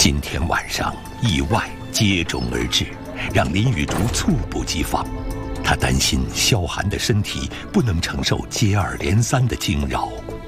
今天晚上意外接踵而至，让林雨竹猝不及防。他担心萧寒的身体不能承受接二连三的惊扰。